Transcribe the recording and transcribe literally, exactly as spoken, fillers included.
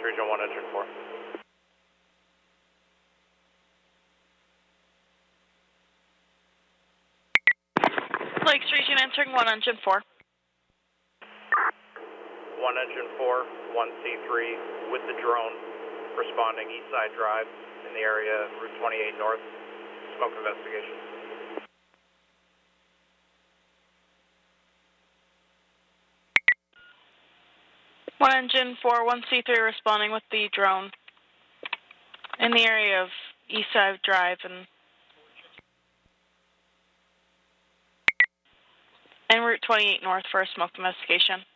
Region one, Engine four. Lakes Region entering one, Engine four. one Engine four, one C three with the drone, responding East Side Drive in the area, Route twenty-eight North. Smoke investigation. one Engine four, one C three responding with the drone in the area of East Side Drive and, and Route twenty-eight North for a smoke investigation.